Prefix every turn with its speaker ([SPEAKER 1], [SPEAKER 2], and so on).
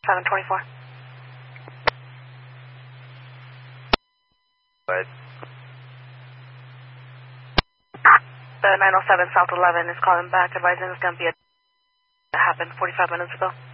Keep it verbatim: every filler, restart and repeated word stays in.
[SPEAKER 1] seven twenty-four.
[SPEAKER 2] But
[SPEAKER 1] The nine oh seven South eleven is calling back, advising it's going to be a... that happened forty-five minutes ago.